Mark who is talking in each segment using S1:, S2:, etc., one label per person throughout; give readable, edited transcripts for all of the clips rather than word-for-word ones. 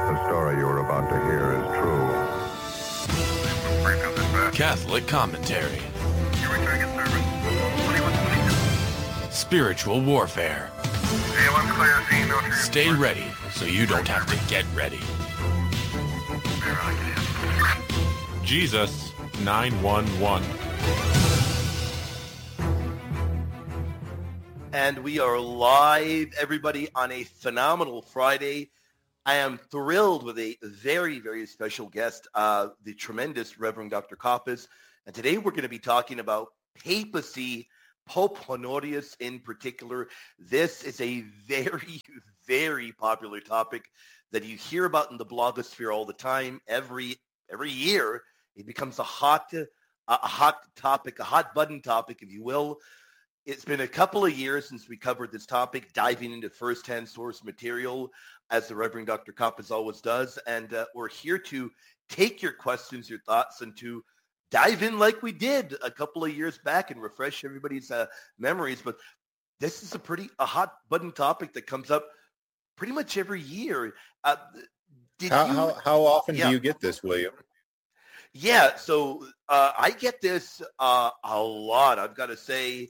S1: The story you're about to hear is true.
S2: Catholic commentary. Spiritual warfare. Stay ready so you don't have to get ready. Jesus 911.
S3: And we are live, everybody, on a phenomenal Friday. I am thrilled with a very, very special guest, the tremendous Reverend Dr. Koppas. And today we're going to be talking about papacy, Pope Honorius in particular. This is a very, very popular topic that you hear about in the blogosphere all the time. Every year, it becomes a hot topic, a hot button topic, if you will. It's been a couple of years since we covered this topic, diving into first-hand source material, as the Reverend Dr. Koppas always does. And we're here to take your questions, your thoughts, and to dive in like we did a couple of years back and refresh everybody's memories. But this is a hot button topic that comes up pretty much every year.
S4: How often do you get this, William?
S3: Yeah, so I get this a lot. I've got to say,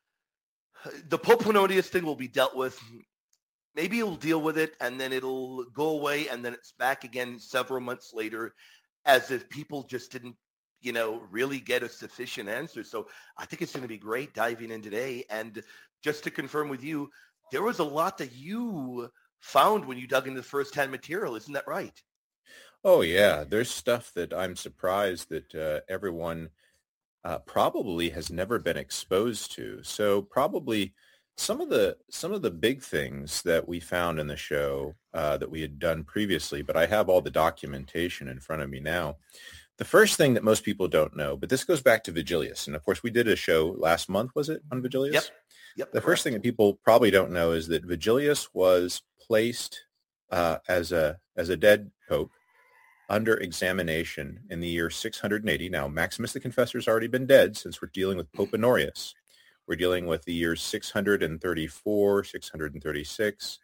S3: the Pope Honorius thing will be dealt with. Maybe you'll deal with it, and then it'll go away, and then it's back again several months later, as if people just didn't, really get a sufficient answer. So I think it's going to be great diving in today. And just to confirm with you, there was a lot that you found when you dug into the first-hand material. Isn't that right?
S4: Oh, yeah. There's stuff that I'm surprised that everyone probably has never been exposed to. So probably some of the big things that we found in the show that we had done previously, but I have all the documentation in front of me now. The first thing that most people don't know, but this goes back to Vigilius. And of course, we did a show last month, was it, on Vigilius?
S3: Yep.
S4: The first thing that people probably don't know is that Vigilius was placed as a dead pope under examination in the year 680. Now, Maximus the Confessor has already been dead since we're dealing with Pope Honorius. We're dealing with the years 634, 636.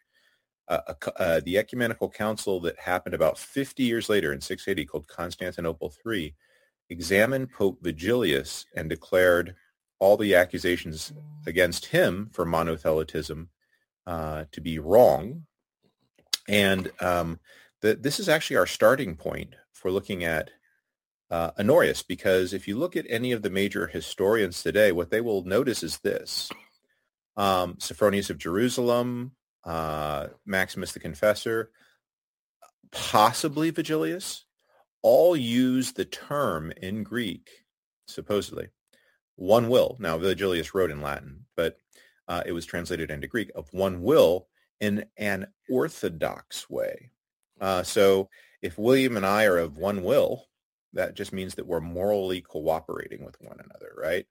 S4: The ecumenical council that happened about 50 years later in 680, called Constantinople III, examined Pope Vigilius and declared all the accusations against him for monothelitism to be wrong. And this is actually our starting point for looking at Honorius, because if you look at any of the major historians today, what they will notice is this. Sophronius of Jerusalem, Maximus the Confessor, possibly Vigilius, all use the term in Greek, supposedly, one will. Now, Vigilius wrote in Latin, but it was translated into Greek, of one will in an orthodox way. So if William and I are of one will, that just means that we're morally cooperating with one another, right?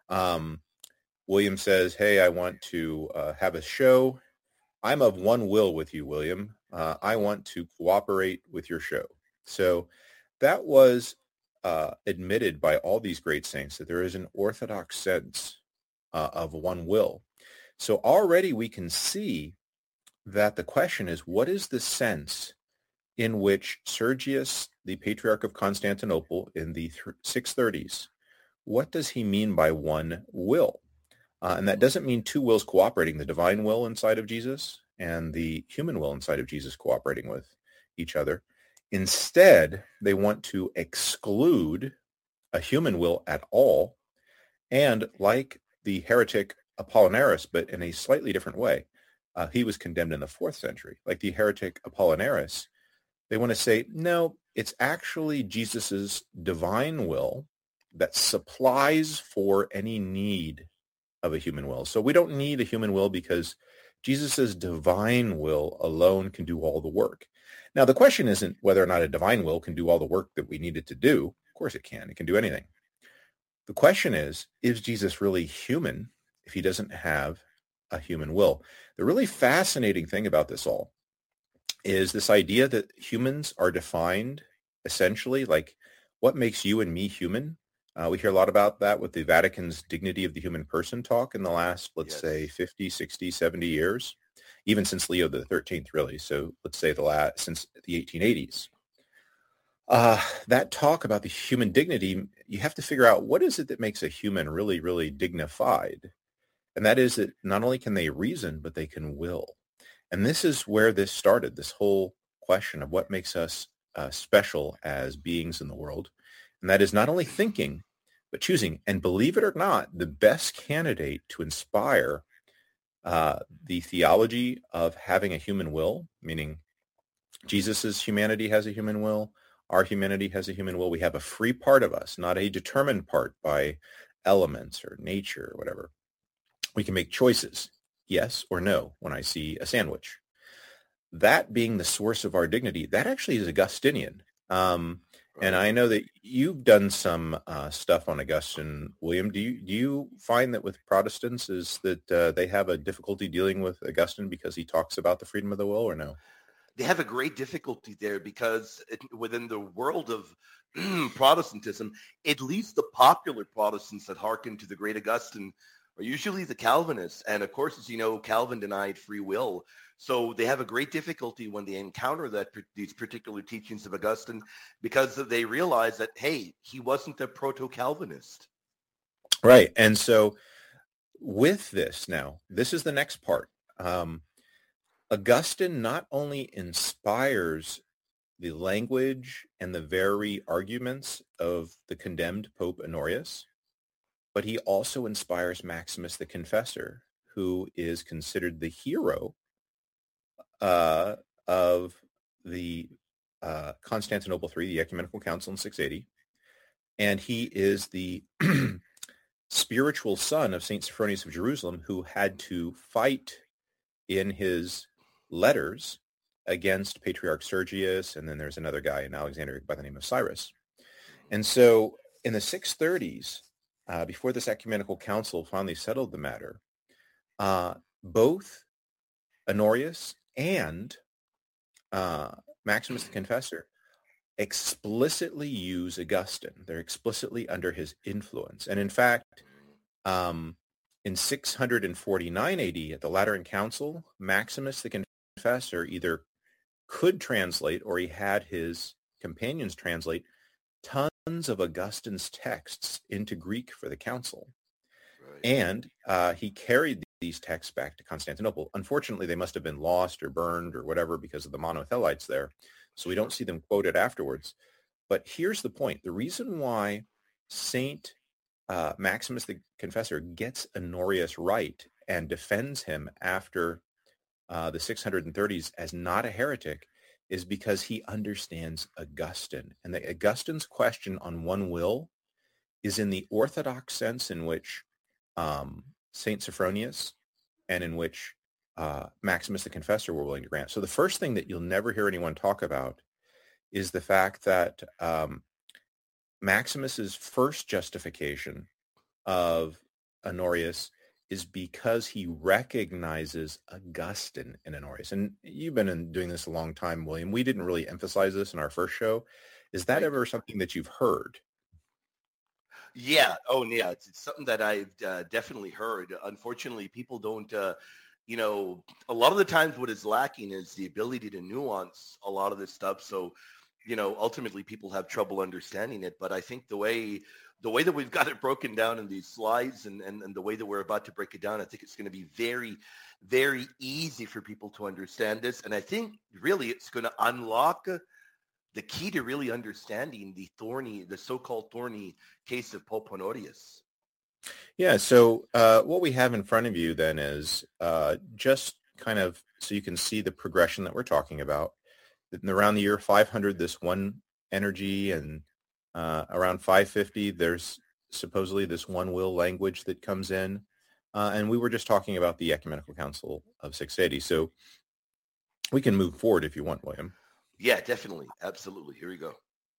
S4: William says, hey, I want to have a show. I'm of one will with you, William. I want to cooperate with your show. So that was admitted by all these great saints, that there is an orthodox sense of one will. So already we can see that the question is, what is the sense in which Sergius, the Patriarch of Constantinople in the 630s, what does he mean by one will? And that doesn't mean two wills cooperating, the divine will inside of Jesus and the human will inside of Jesus cooperating with each other. Instead, they want to exclude a human will at all. And like the heretic Apollinaris, but in a slightly different way, he was condemned in the 4th century. Like the heretic Apollinaris, they want to say, no, it's actually Jesus's divine will that supplies for any need of a human will. So we don't need a human will because Jesus's divine will alone can do all the work. Now, the question isn't whether or not a divine will can do all the work that we need it to do. Of course it can. It can do anything. The question is Jesus really human if he doesn't have a human will? The really fascinating thing about this all is this idea that humans are defined essentially like what makes you and me human. We hear a lot about that with the Vatican's Dignity of the Human Person talk in the last, let's say, 50, 60, 70 years. even since Leo the 13th, really. So let's say since the 1880s. That talk about the human dignity, you have to figure out what is it that makes a human really, really dignified. And that is that not only can they reason, but they can will. And this is where this started, this whole question of what makes us special as beings in the world. And that is not only thinking, but choosing. And believe it or not, the best candidate to inspire the theology of having a human will, meaning Jesus's humanity has a human will, our humanity has a human will. We have a free part of us, not a determined part by elements or nature or whatever. We can make choices, yes or no, when I see a sandwich. That being the source of our dignity, that actually is Augustinian. And I know that you've done some stuff on Augustine, William. Do you find that with Protestants is that they have a difficulty dealing with Augustine because he talks about the freedom of the will, or no?
S3: They have a great difficulty there because within the world of Protestantism, at least the popular Protestants that hearken to the great Augustine are usually the Calvinists. And of course, as you know, Calvin denied free will. So they have a great difficulty when they encounter these particular teachings of Augustine because they realize that, hey, he wasn't a proto-Calvinist.
S4: Right. And so with this now, this is the next part. Augustine not only inspires the language and the very arguments of the condemned Pope Honorius, but he also inspires Maximus the Confessor, who is considered the hero of the Constantinople III, the Ecumenical Council in 680. And he is the spiritual son of St. Sophronius of Jerusalem, who had to fight in his letters against Patriarch Sergius, and then there's another guy in Alexandria by the name of Cyrus. And so in the 630s, before this ecumenical council finally settled the matter, both Honorius and Maximus the Confessor explicitly use Augustine. They're explicitly under his influence. And in fact, in 649 AD at the Lateran Council, Maximus the Confessor either could translate or he had his companions translate tons of Augustine's texts into Greek for the council. Right. And he carried these texts back to Constantinople. Unfortunately, they must have been lost or burned or whatever because of the monothelites there. So we don't see them quoted afterwards. But here's the point. The reason why Saint Maximus the Confessor gets Honorius right and defends him after the 630s as not a heretic is because he understands Augustine. And the Augustine's question on one will is in the orthodox sense in which St. Sophronius and in which Maximus the Confessor were willing to grant. So the first thing that you'll never hear anyone talk about is the fact that Maximus's first justification of Honorius is because he recognizes Augustine in Honorius. And you've been doing this a long time, William. We didn't really emphasize this in our first show. Is that ever something that you've heard?
S3: Yeah. Oh, yeah. It's something that I've definitely heard. Unfortunately, people don't, a lot of the times what is lacking is the ability to nuance a lot of this stuff. So, ultimately people have trouble understanding it. But I think the way that we've got it broken down in these slides and the way that we're about to break it down, I think it's going to be very, very easy for people to understand this. And I think really it's going to unlock the key to really understanding the so-called thorny case of Pope Honorius.
S4: Yeah, so what we have in front of you then is just kind of so you can see the progression that we're talking about. Around the year 500, this one energy, and around 550, there's supposedly this one will language that comes in. And we were just talking about the Ecumenical Council of 680. So we can move forward if you want, William.
S3: Yeah, definitely. Absolutely. Here we go.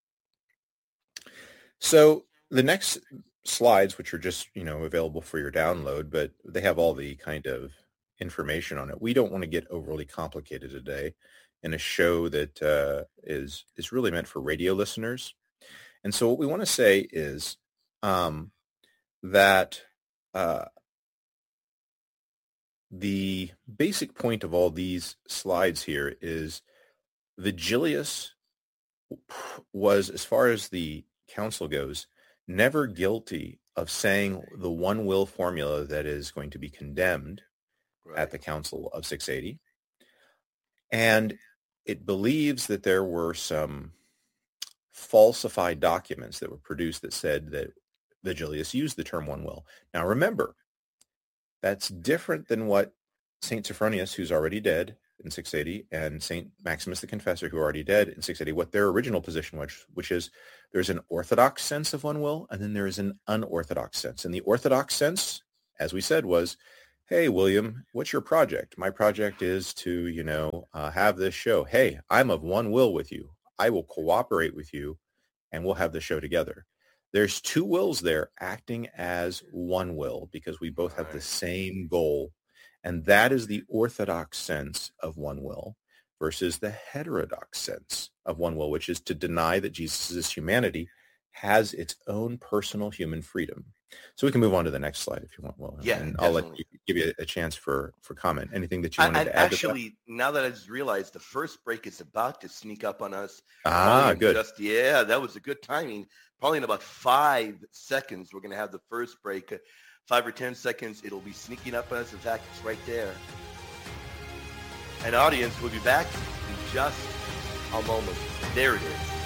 S4: So the next slides, which are just, available for your download, but they have all the kind of information on it. We don't want to get overly complicated today in a show that is really meant for radio listeners. And so what we want to say is that the basic point of all these slides here is Vigilius was, as far as the council goes, never guilty of saying the one will formula that is going to be condemned at the Council of 680. And it believes that there were some falsified documents that were produced that said that Vigilius used the term one will. Now remember, that's different than what St. Sophronius, who's already dead in 680, and St. Maximus the Confessor, who are already dead in 680, what their original position was, which is there's an orthodox sense of one will, and then there is an unorthodox sense. And the orthodox sense, as we said, was, hey, William, what's your project? My project is to, have this show. Hey, I'm of one will with you. I will cooperate with you, and we'll have the show together. There's two wills there acting as one will because we both have the same goal. And that is the orthodox sense of one will versus the heterodox sense of one will, which is to deny that Jesus' humanity has its own personal human freedom. So we can move on to the next slide if you want, Will.
S3: Yeah,
S4: and
S3: definitely.
S4: I'll give you a chance for comment. Anything that you wanted to add?
S3: Actually, now that I just realized the first break is about to sneak up on us.
S4: Good.
S3: That was a good timing. Probably in about 5 seconds, we're going to have the first break. 5 or 10 seconds, it'll be sneaking up on us. In fact, it's right there. And audience, we'll be back in just a moment. There it is.